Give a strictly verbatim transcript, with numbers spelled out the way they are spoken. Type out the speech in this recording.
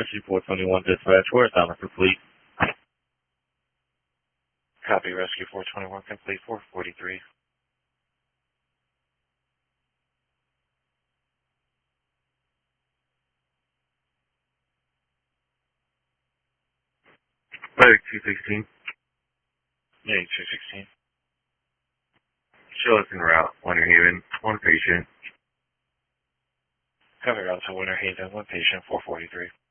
Rescue four twenty-one dispatch, where assignment complete. Copy, Rescue four twenty-one complete, four forty-three. Medic two sixteen. Medic two sixteen. Show us en route, Winter Haven, one patient. Copy, route to Winter Haven, one patient, four forty-three.